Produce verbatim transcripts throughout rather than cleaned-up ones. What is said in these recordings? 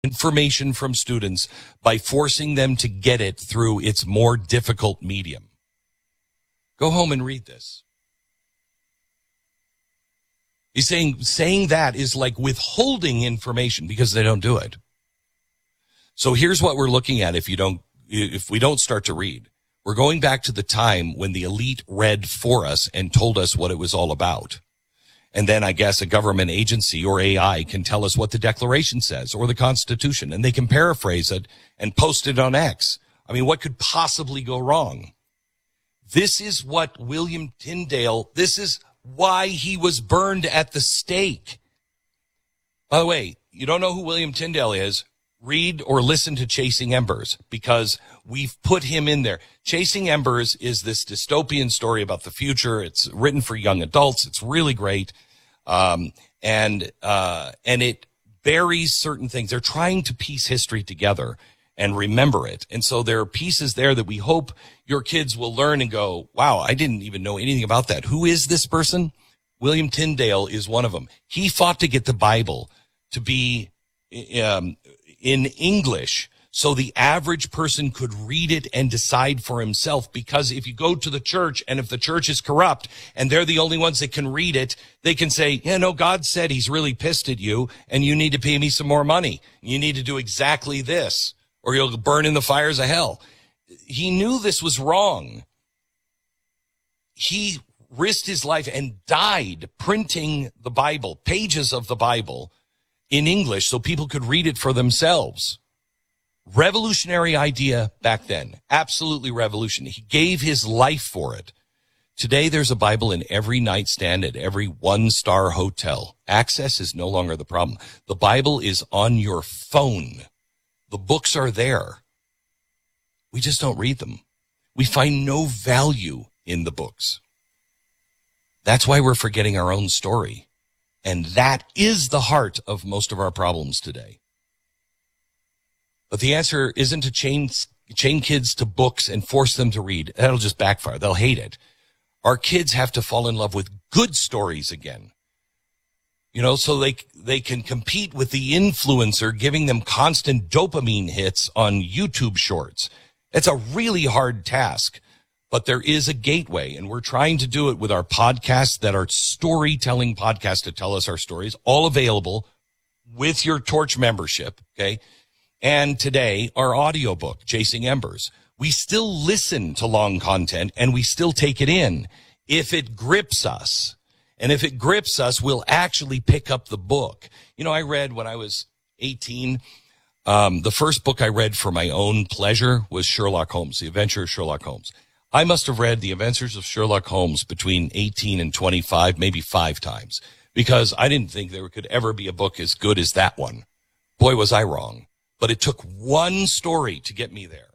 information from students by forcing them to get it through its more difficult medium. Go home and read this. He's saying saying that is like withholding information because they don't do it. So here's what we're looking at if you don't if we don't start to read. We're going back to the time when the elite read for us and told us what it was all about. And then I guess a government agency or A I can tell us what the Declaration says or the Constitution, and they can paraphrase it and post it on X. I mean, what could possibly go wrong? This is what William Tyndale, this is why he was burned at the stake. By the way, you don't know who William Tyndale is? Read or listen to Chasing Embers, because we've put him in there. Chasing Embers is this dystopian story about the future. It's written for young adults. It's really great. Um, and, uh, and it buries certain things. They're trying to piece history together and remember it. And so there are pieces there that we hope your kids will learn and go, wow, I didn't even know anything about that. Who is this person? William Tyndale is one of them. He fought to get the Bible to be, um, in English so the average person could read it and decide for himself. Because if you go to the church and if the church is corrupt and they're the only ones that can read it, they can say, yeah, no, God said he's really pissed at you and you need to pay me some more money. You need to do exactly this or you'll burn in the fires of hell. He knew this was wrong. He risked his life and died printing the Bible, pages of the Bible, in English so people could read it for themselves. Revolutionary idea back then. Absolutely revolutionary. He gave his life for it. Today, there's a Bible in every nightstand at every one-star hotel. Access is no longer the problem. The Bible is on your phone. The books are there. We just don't read them. We find no value in the books. That's why we're forgetting our own story. And that is the heart of most of our problems today. But the answer isn't to chain, chain kids to books and force them to read. That'll just backfire. They'll hate it. Our kids have to fall in love with good stories again. You know, so they, they can compete with the influencer giving them constant dopamine hits on YouTube shorts. It's a really hard task. But there is a gateway, and we're trying to do it with our podcasts that are storytelling podcasts to tell us our stories, all available with your Torch membership, okay? And today, our audiobook, Chasing Embers. We still listen to long content, and we still take it in if it grips us. And if it grips us, we'll actually pick up the book. You know, I read when I was eighteen, um, the first book I read for my own pleasure was Sherlock Holmes, The Adventure of Sherlock Holmes. I must have read The Adventures of Sherlock Holmes between eighteen and twenty-five, maybe five times, because I didn't think there could ever be a book as good as that one. Boy, was I wrong. But it took one story to get me there.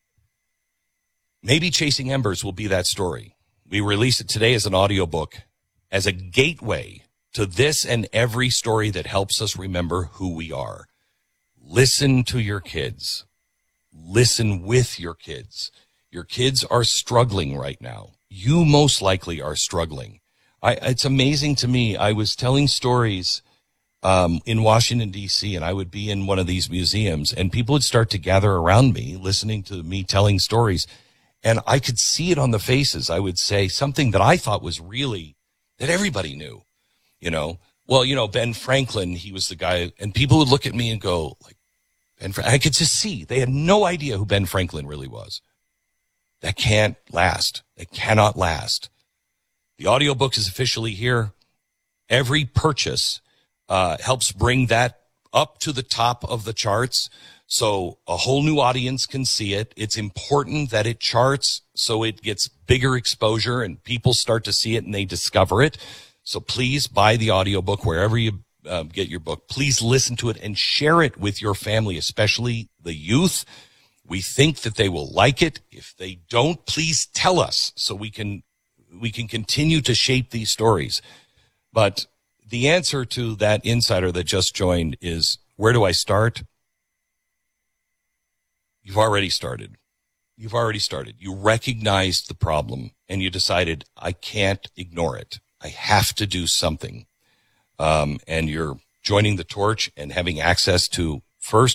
Maybe Chasing Embers will be that story. We release it today as an audiobook, as a gateway to this and every story that helps us remember who we are. Listen to your kids. Listen with your kids. Your kids are struggling right now. You most likely are struggling. I, it's amazing to me. I was telling stories um, in Washington, D C, and I would be in one of these museums, and people would start to gather around me, listening to me telling stories, and I could see it on the faces. I would say something that I thought was really, that everybody knew, you know. Well, you know, Ben Franklin, he was the guy, and people would look at me and go, like, Ben Fra-. I could just see. They had no idea who Ben Franklin really was. That can't last. It cannot last. The audiobook is officially here. Every purchase uh, helps bring that up to the top of the charts so a whole new audience can see it. It's important that it charts so it gets bigger exposure and people start to see it and they discover it. So please buy the audiobook wherever you uh, get your book. Please listen to it and share it with your family, especially the youth. We think that they will like it. If they don't, please tell us so we can we can continue to shape these stories. But the answer to that insider that just joined is, where do I start? You've already started. You've already started. You recognized the problem and you decided, I can't ignore it. I have to do something. Um, and you're joining the Torch and having access to, first,